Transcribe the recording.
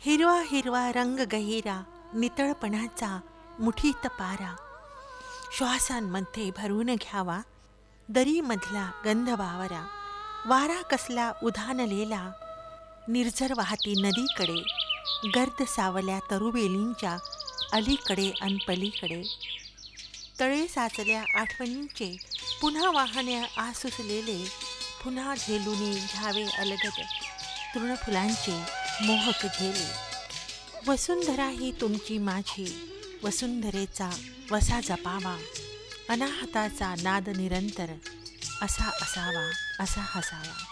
हिरवा हिरवा रंग गहिरा, नितळपणाचा मुठीत पारा, श्वासांमध्ये भरून घ्यावा दरीमधला गंध वावरा. वारा कसला उधाणलेला, निर्झर वाहती नदीकडे, गर्द सावल्या तरुबेलींच्या अलीकडे अन पलीकडे. तळे साचल्या आठवणींचे पुन्हा वाहने आसुसलेले, पुन्हा झेलुनी घ्यावे अलगद तृणफुलांचे मोहक झेले. वसुंधरा ही तुमची माझी, वसुंधरेचा वसा जपावा, अनाहताचा नाद निरंतर असा असावा, असा हसावा.